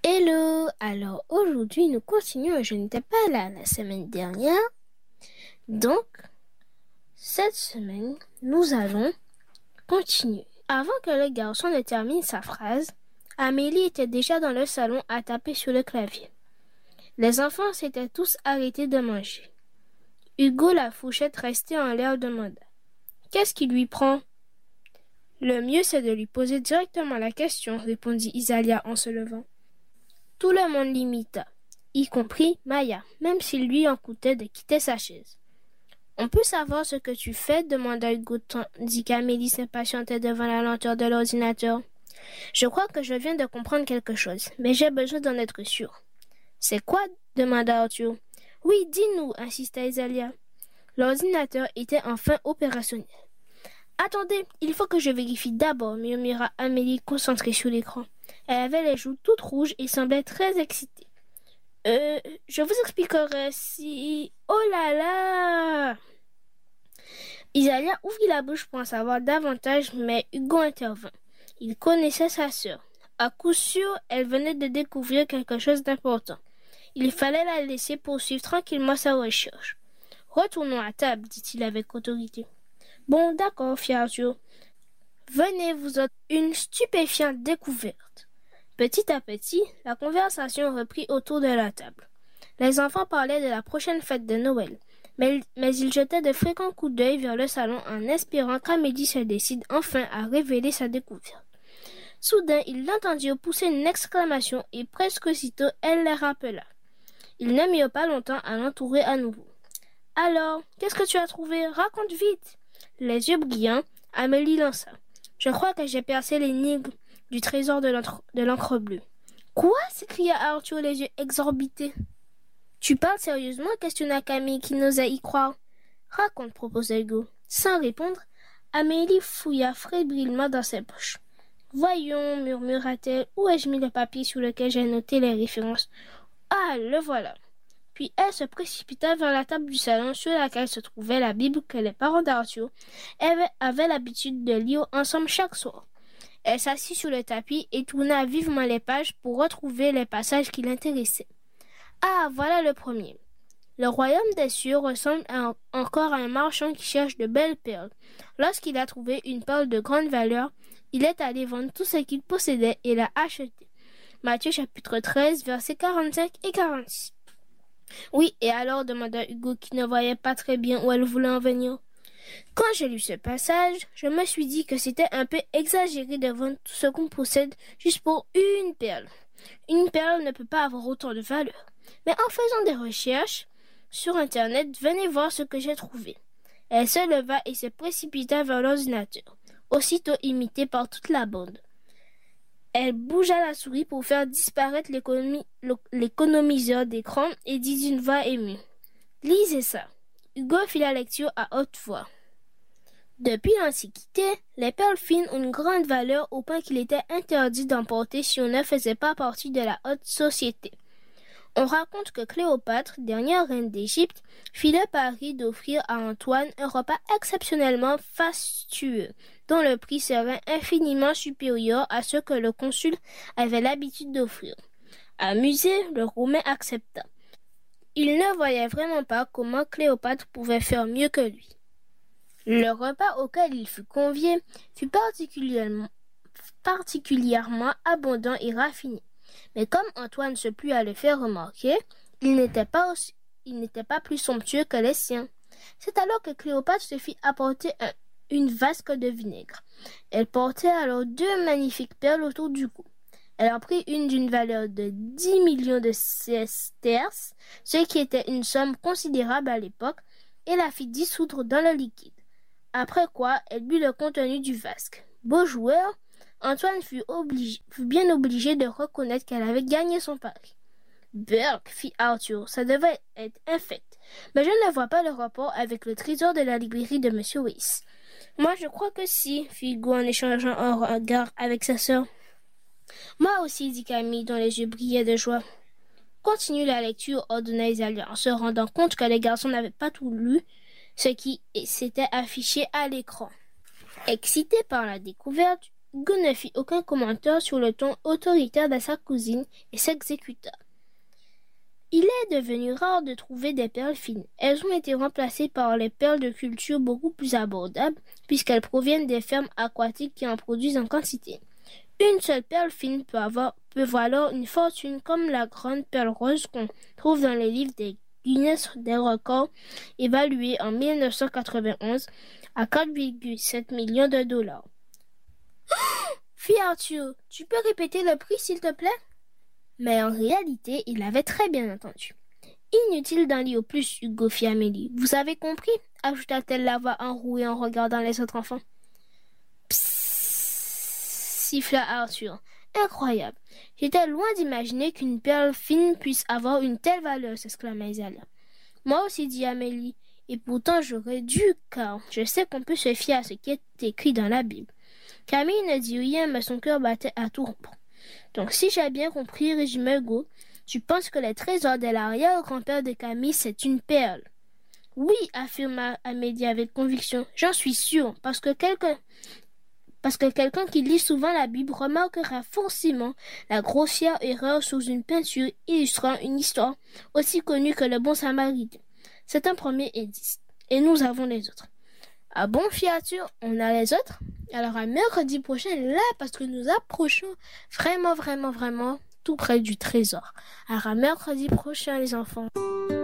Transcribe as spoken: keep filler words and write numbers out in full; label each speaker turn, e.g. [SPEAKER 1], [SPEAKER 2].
[SPEAKER 1] Hello! Alors aujourd'hui nous continuons, je n'étais pas là la semaine dernière, donc cette semaine nous allons continuer. Avant que le garçon ne termine sa phrase, Amélie était déjà dans le salon à taper sur le clavier. Les enfants s'étaient tous arrêtés de manger. Hugo la fourchette restée en l'air demanda: Qu'est-ce qui lui prend? Le mieux c'est de lui poser directement la question, répondit Isalia en se levant. Tout le monde l'imita, y compris Maya, même s'il lui en coûtait de quitter sa chaise. « On peut savoir ce que tu fais ?» demanda Hugo tandis qu'Amélie s'impatientait devant la lenteur de l'ordinateur. « Je crois que je viens de comprendre quelque chose, mais j'ai besoin d'en être sûr. »« C'est quoi ?» demanda Arthur. « Oui, dis-nous, insista Isalia. L'ordinateur était enfin opérationnel. « Attendez, il faut que je vérifie d'abord, murmura Amélie concentrée sur l'écran. Elle avait les joues toutes rouges et semblait très excitée. Euh, je vous expliquerai si... Oh là là! Isalia ouvrit la bouche pour en savoir davantage, mais Hugo intervint. Il connaissait sa sœur. À coup sûr, elle venait de découvrir quelque chose d'important. Il fallait la laisser poursuivre tranquillement sa recherche. « Retournons à table, dit-il avec autorité. Bon, d'accord, fit Arthur. Venez, vous autres, une stupéfiante découverte. Petit à petit, la conversation reprit autour de la table. Les enfants parlaient de la prochaine fête de Noël, mais, mais ils jetaient de fréquents coups d'œil vers le salon en espérant qu'Amélie se décide enfin à révéler sa découverte. Soudain, ils l'entendirent pousser une exclamation et presque aussitôt, elle les rappela. Ils ne mirent pas longtemps à l'entourer à nouveau. « Alors, qu'est-ce que tu as trouvé? Raconte vite !» Les yeux brillants, Amélie lança. « Je crois que j'ai percé l'énigme du trésor de l'encre bleue. »« Quoi ?» s'écria Arthur, les yeux exorbités. « Tu parles sérieusement ?» questionna Camille, qui n'osait y croire. « Raconte, proposa Hugo. » Sans répondre, Amélie fouilla fébrilement dans ses poches. « Voyons, murmura-t-elle, où ai-je mis le papier sur lequel j'ai noté les références? Ah, le voilà. » Puis elle se précipita vers la table du salon sur laquelle se trouvait la Bible que les parents d'Arthur avaient l'habitude de lire ensemble chaque soir. Elle s'assit sur le tapis et tourna vivement les pages pour retrouver les passages qui l'intéressaient. Ah, voilà le premier. Le royaume des cieux ressemble à, encore à un marchand qui cherche de belles perles. Lorsqu'il a trouvé une perle de grande valeur, il est allé vendre tout ce qu'il possédait et l'a acheté. Matthieu chapitre treize, versets quarante-cinq et quarante-six. Oui, et alors, demanda Hugo qui ne voyait pas très bien où elle voulait en venir. Quand j'ai lu ce passage, je me suis dit que c'était un peu exagéré de vendre tout ce qu'on possède juste pour une perle. Une perle ne peut pas avoir autant de valeur. Mais en faisant des recherches sur Internet, venez voir ce que j'ai trouvé. Elle se leva et se précipita vers l'ordinateur, aussitôt imitée par toute la bande. Elle bougea la souris pour faire disparaître l'économiseur d'écran et dit d'une voix émue. « Lisez ça. » Hugo fit la lecture à haute voix. Depuis l'Antiquité, les perles fines ont une grande valeur au point qu'il était interdit d'en porter si on ne faisait pas partie de la haute société. On raconte que Cléopâtre, dernière reine d'Égypte, fit le pari d'offrir à Antoine un repas exceptionnellement fastueux, dont le prix serait infiniment supérieur à ce que le consul avait l'habitude d'offrir. Amusé, le Romain accepta. Il ne voyait vraiment pas comment Cléopâtre pouvait faire mieux que lui. Le repas auquel il fut convié fut particulièrement, particulièrement abondant et raffiné. Mais comme Antoine se plut à le faire remarquer, il n'était pas, aussi, il n'était pas plus somptueux que les siens. C'est alors que Cléopâtre se fit apporter un, une vasque de vinaigre. Elle portait alors deux magnifiques perles autour du cou. Elle en prit une d'une valeur de dix millions de sesterces, ce qui était une somme considérable à l'époque, et la fit dissoudre dans le liquide. Après quoi, elle but le contenu du vasque. Beau joueur, Antoine fut, obligé, fut bien obligé de reconnaître qu'elle avait gagné son pari. « Burk, fit Arthur, ça devait être infect, mais je ne vois pas le rapport avec le trésor de la librairie de Monsieur Weiss. »« Moi, je crois que si, fit Hugo en échangeant un regard avec sa sœur. »« Moi aussi, dit Camille, dont les yeux brillaient de joie. »« Continue la lecture, ordonna Isalia, en se rendant compte que les garçons n'avaient pas tout lu, ce qui s'était affiché à l'écran. Excité par la découverte, Hugo ne fit aucun commentaire sur le ton autoritaire de sa cousine et s'exécuta. Il est devenu rare de trouver des perles fines. Elles ont été remplacées par les perles de culture beaucoup plus abordables puisqu'elles proviennent des fermes aquatiques qui en produisent en quantité. Une seule perle fine peut, avoir, peut valoir une fortune comme la grande perle rose qu'on trouve dans les livres des Guinness des records, évaluée en mille neuf cent quatre-vingt-onze à quatre virgule sept millions de dollars. Fit Arthur, tu peux répéter le prix s'il te plaît? Mais en réalité, il avait très bien entendu. Inutile d'en lire plus, Hugo fit Amélie. Vous avez compris? Ajouta-t-elle la voix enrouée en regardant les autres enfants. Psst, siffla Arthur. Incroyable. J'étais loin d'imaginer qu'une perle fine puisse avoir une telle valeur, s'exclama Isalia. Moi aussi, dit Amélie. Et pourtant, j'aurais dû, car je sais qu'on peut se fier à ce qui est écrit dans la Bible. Camille ne dit rien, mais son cœur battait à tout rompre. Donc, si j'ai bien compris, résumé Hugo, tu penses que le trésor de l'arrière-grand-père de Camille, c'est une perle? Oui, affirma Amélie avec conviction. J'en suis sûre, parce que quelqu'un parce que quelqu'un qui lit souvent la Bible remarquera forcément la grossière erreur sous une peinture illustrant une histoire aussi connue que le bon Samaritain. C'est un premier indice. Et nous avons les autres. Ah bon, fiature, on a les autres? Alors à mercredi prochain, là, parce que nous approchons vraiment, vraiment, vraiment tout près du trésor. Alors à mercredi prochain, les enfants.